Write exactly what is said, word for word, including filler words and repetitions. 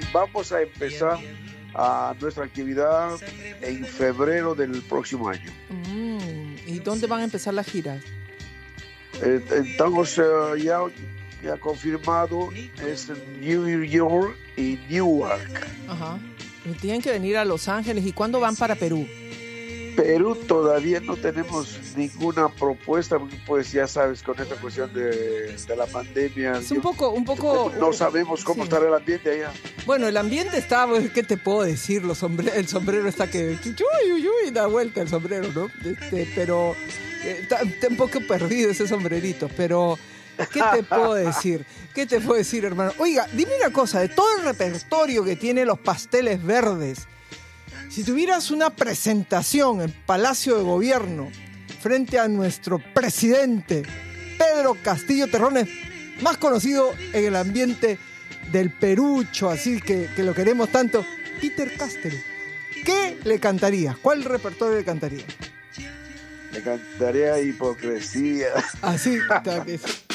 vamos a empezar a nuestra actividad en febrero del próximo año. Mm, ¿y dónde van a empezar las giras? Eh, estamos uh, ya, ya confirmado, es en New York y Newark. Ajá. Y tienen que venir a Los Ángeles. ¿Y cuándo van para Perú? Perú todavía no tenemos ninguna propuesta, pues ya sabes, con esta cuestión de, de la pandemia. Es un yo, poco, un poco. No sabemos cómo sí. estará el ambiente allá. Bueno, el ambiente está, ¿qué te puedo decir? Los sombre- el sombrero está que, que uy, uy, uy, da vuelta el sombrero, ¿no? Este, pero eh, está, está un poco perdido ese sombrerito, pero ¿qué te puedo decir? ¿Qué te puedo decir, hermano? Oiga, dime una cosa, de todo el repertorio que tiene Los Pasteles Verdes, si tuvieras una presentación en Palacio de Gobierno frente a nuestro presidente Pedro Castillo Terrones, más conocido en el ambiente del Perucho, así que, que lo queremos tanto, Peter Castell, ¿qué le cantarías? ¿Cuál repertorio le cantarías? Le cantaría Hipocresía. Así, tal que sí.